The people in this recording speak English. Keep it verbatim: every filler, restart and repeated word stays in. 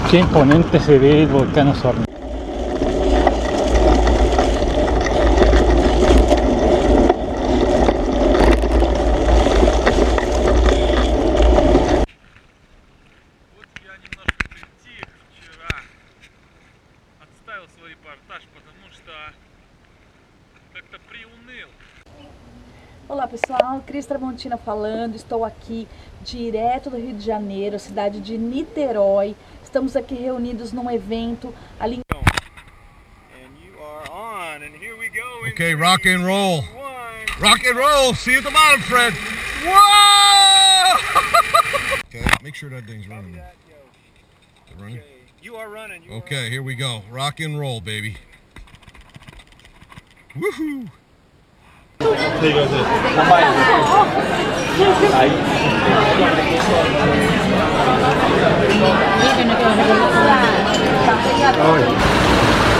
Qué imponente se ve el volcán Osorno. Вот я немножко притих вчера, отставил свой репортаж, потому что как-то приуныл. Olá pessoal, Cris Tramontina falando, estou aqui direto do Rio de Janeiro, cidade de Niterói. Estamos aqui reunidos num evento ali. Okay, rock and roll. Rock and roll. See you at the bottom, Fred. Whoa! Okay, make sure that thing's running. Is it running? You are running. You Okay, here we go. Rock and roll, baby. Woohoo! Aí.